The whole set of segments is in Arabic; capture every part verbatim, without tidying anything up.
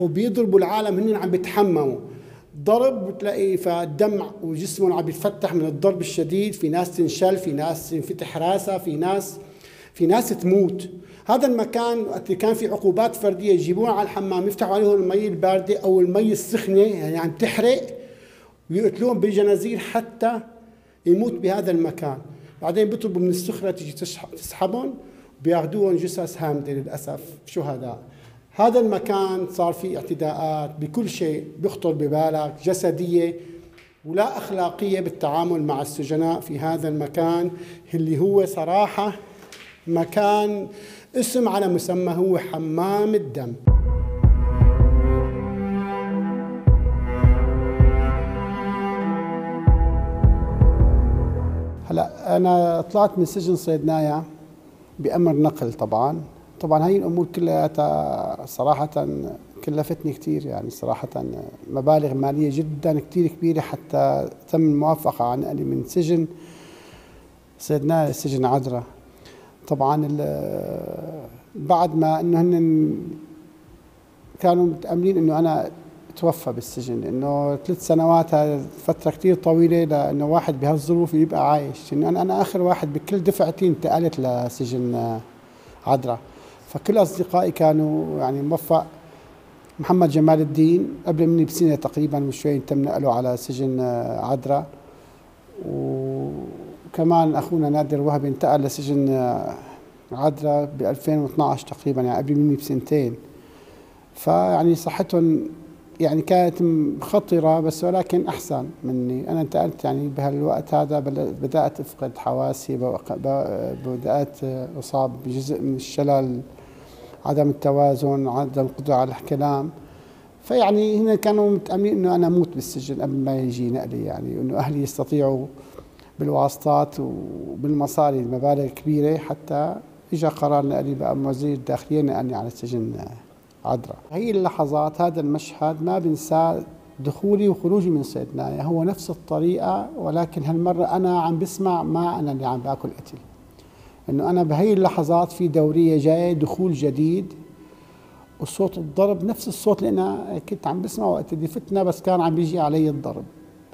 وبيضربوا العالم هن عم بيتحمموا ضرب، بتلاقي فالدم وجسمهم عم بيتفتح من الضرب الشديد، في ناس تنشل، في ناس ينفتح راسها، في ناس في ناس تموت. هذا المكان وقت كان في عقوبات فرديه يجيبوها على الحمام يفتحوا عليهم المي البارده او المي السخنه يعني عم تحرق ويقتلوهم بالجنازير حتى يموت بهذا المكان. بعدين بيطلبوا من السخره تيجي تسحبهم بياخذوهم جثث هامده للاسف شهداء. هذا المكان صار فيه اعتداءات بكل شيء بيخطر ببالك، جسديه ولا اخلاقيه بالتعامل مع السجناء في هذا المكان اللي هو صراحه مكان اسم على مسمى، هو حمام الدم. هلا انا طلعت من سجن صيدنايا بأمر نقل. طبعا طبعا هاي الامور كلها صراحه كلفتني كثير، يعني صراحه مبالغ ماليه جدا كثير كبيره حتى تم الموافقه على نقلي من سجن صيدنايا لسجن عذرا. طبعا بعد ما انه هن كانوا متاملين انه انا اتوفى بالسجن، لانه ثلاث سنوات هذه فتره كثير طويله لانه واحد بهالظروف يبقى عايش. انه انا انا اخر واحد بكل دفعتي انتقلت لسجن عذرا، فكل اصدقائي كانوا يعني موفق محمد جمال الدين قبل مني بسنه تقريبا وشوي تم نقله على سجن عذرا، وكمان اخونا نادر وهبي انتقل لسجن عذرا ب ألفين واثنعش تقريبا، يعني قبل مني بسنتين. فيعني صحتهم يعني كانت خطرة بس ولكن أحسن مني. أنا انتقلت يعني بهالوقت هذا بدأت أفقد حواسي، بدأت أصاب بجزء من الشلل، عدم التوازن، عدم القدرة على الكلام. فيعني هنا كانوا متأملين إنه أنا أموت بالسجن قبل ما يجي نقلي، يعني إنه أهلي يستطيعوا بالواسطات وبالمصاري المبالغ كبيرة حتى إجا قرار نقلي بقى وزير الداخلية نقلني على سجن عذرا. هي اللحظات، هذا المشهد ما بنساه، دخولي وخروجي من صيدنايا هو نفس الطريقة، ولكن هالمرة أنا عم بسمع ما أنا اللي عم باكل قتل. إنه أنا بهي اللحظات في دورية جاية، دخول جديد، وصوت الضرب نفس الصوت اللي أنا كنت عم بسمعه وقت اللي فتنا، بس كان عم بيجي علي الضرب.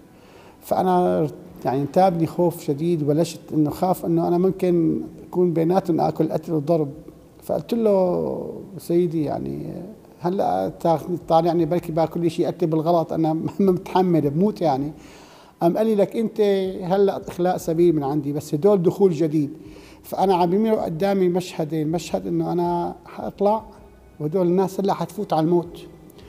فأنا يعني انتابني خوف شديد، وبلشت إنه خاف إنه أنا ممكن يكون بيناتهم آكل قتل وضرب. فقلت له سيدي يعني هلا طالعني بركي باكل شيء قتل بالغلط، انا متحمل بموت يعني. قام قال لي لك انت هلا اخلاء سبيل من عندي، بس هدول دخول جديد. فانا عم بيمروا قدامي مشهدين، مشهد انه انا حاطلع وهدول الناس هلا حتفوت على الموت،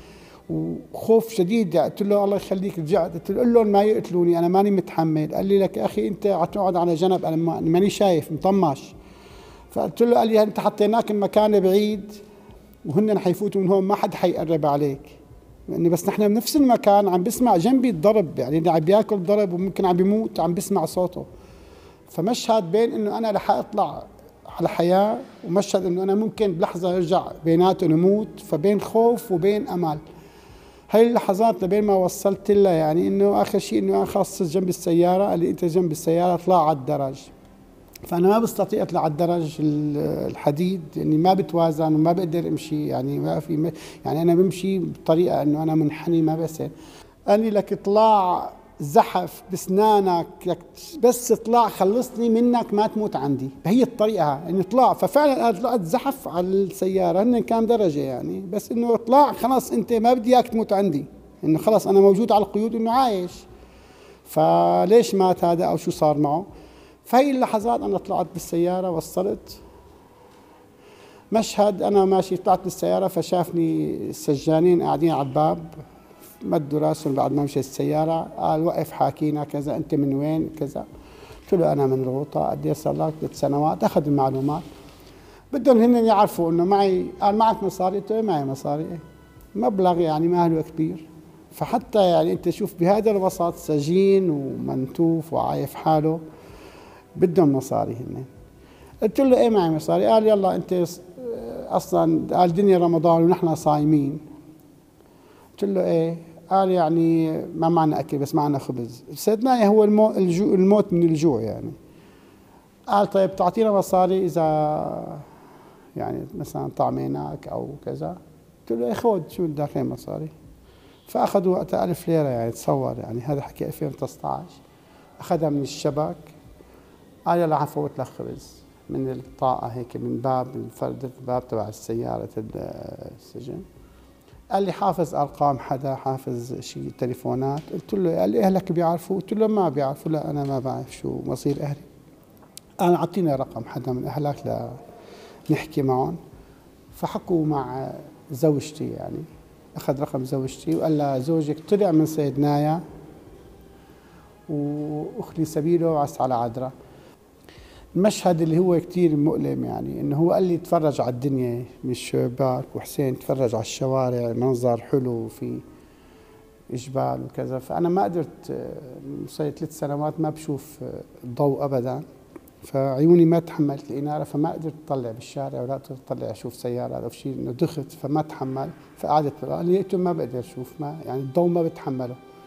وخوف شديد. قلت له الله يخليك رجعت قلت له قل لهم ما يقتلوني انا ماني متحمل. قال لي لك يا اخي انت عتقعد على جنب، انا ماني شايف مطمش. فقلت له قال لي انت حطيناك بمكان بعيد وهن حيفوتوا من هون ما حد حيقرب عليك، يعني بس نحن بنفس المكان عم بسمع جنبي الضرب، يعني اللي عم بياكل ضرب وممكن عم بيموت عم بسمع صوته. فمشهد بين انه انا رح اطلع على حياه، ومشهد انه انا ممكن بلحظه يرجع بيناتهم نموت، فبين خوف وبين امل. هاي اللحظات لبين ما وصلت لها، يعني انه اخر شيء انه انا خاص جنب السياره، قال لي انت جنب السياره اطلع على الدرج. فأنا ما بستطيع أطلع على الدرج الحديد لأني ما بتوازن وما بقدر أمشي، يعني ما في يعني أنا بمشي بطريقة إنه أنا منحني ما بصير. قال لي لك اطلع زحف بسنانك، لك بس اطلع خلصني منك ما تموت عندي، هي الطريقة إني اطلع. ففعلا أنا طلعت زحف على السيارة، هن كام درجة يعني، بس إنه اطلع خلاص أنت ما بدي إياك تموت عندي، إنه خلاص أنا موجود على القيود إنه عايش. فليش مات هذا أو شو صار معه؟ فهي اللحظات أنا طلعت بالسيارة، وصلت مشهد أنا ماشي طلعت بالسيارة، فشافني السجانين قاعدين على الباب مدوا راسهم بعد ما مشيت السيارة، قال وقف حاكينا كذا، أنت من وين كذا. قلت له أنا من الغوطة، قد ايش صار لك؟ ثلاث سنوات. أخذ المعلومات، بدهم هن يعرفوا إنه معي. قال معك مصاري؟ قلت له معي مصاري، مبلغ يعني ما هو كبير. فحتى يعني أنت شوف بهذا الوسط سجين ومنتوف وعايف حاله بدهم مصاري هن. قلت له ايه معي مصاري؟ قال يلا انت اصلا قال دنيا رمضان ونحن صايمين. قلت له ايه؟ قال يعني ما معنا اكل بس معنا خبز. صيدنايا هو المو الموت من الجوع يعني. قال طيب تعطينا مصاري اذا يعني مثلا طعميناك او كذا. قلت له يا خود شو بدك هي مصاري. فاخذوا وقتها ألف ليرة يعني تصور، يعني هذا حكي ألفين وتسعطعش. اخذها من الشبك، قال يلا حفوت لك خبز من الطاقة هيك من باب فرد الباب تبع السيارة السجن. قال لي حافظ ارقام حدا، حافظ شيء تليفونات. قلت له قال لي اهلك بيعرفوا؟ قلت له ما بيعرفوا. لا انا ما بعرف شو مصير اهلي. انا اعطيني رقم حدا من اهلك لنحكي معهم. فحكوا مع زوجتي، يعني اخذ رقم زوجتي وقال لها زوجك طلع من سيدنايا واخلي سبيله وعس على عذراء. المشهد اللي هو كتير مؤلم، يعني انه هو قال لي تفرج على الدنيا من الشباك، وحسين تفرج على الشوارع منظر حلو وفي جبال وكذا. فانا ما قدرت، صار ثلاث سنوات ما بشوف الضوء ابدا، فعيوني ما تحملت الاناره، فما قدرت اطلع بالشارع ولا قدرت اطلع اشوف سياره او شيء، انه دخت فما تحمل. فقعدت قال لي ما بقدر اشوف، ما يعني الضوء ما بتحمله.